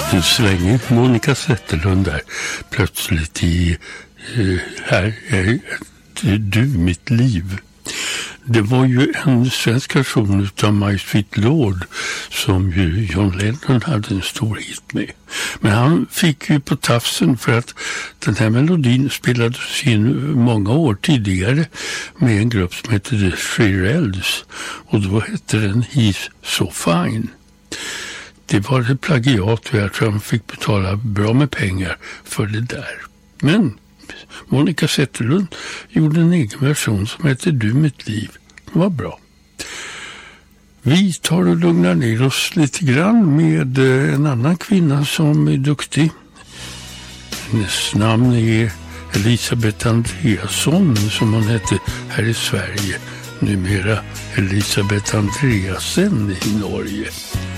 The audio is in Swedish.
Nu svänger Monica Zetterlund där plötsligt i här är du mitt liv. Det var ju en svensk version utav My Sweet Lord som ju John Lennon hade en stor hit med. Men han fick ju på tafsen för att den här melodin spelades in många år tidigare med en grupp som hette The Shirelles, och då hette den He's So Fine. Det var ett plagiat och jag tror han fick betala bra med pengar för det där. Men Monica Zetterlund gjorde en egen version som heter Du mitt liv. Det var bra. Vi tar och lugnar ner oss lite grann med en annan kvinna som är duktig. Hennes namn är Elisabeth Andreasson, som hon hette här i Sverige. Numera Elisabeth Andreasen i Norge.